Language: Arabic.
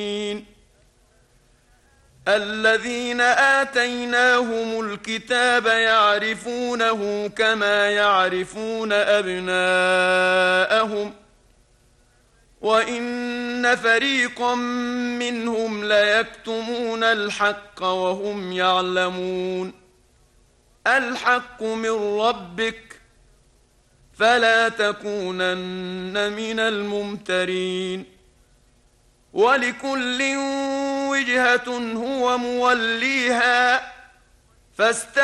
الذين آتيناهم الكتاب يعرفونه كما يعرفون أبناءهم وإن فريقا منهم ليكتمون الحق وهم يعلمون. الحق من ربك فلا تكونن من الممترين. ولكل وجهة هو موليها